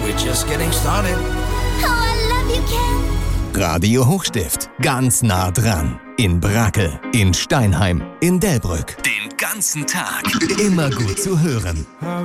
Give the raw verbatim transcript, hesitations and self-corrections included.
We're just getting started. Oh, I love you, Ken. Radio Hochstift. Ganz nah dran. In Brackel, in Steinheim, in Delbrück. Den ganzen Tag. Immer gut zu hören.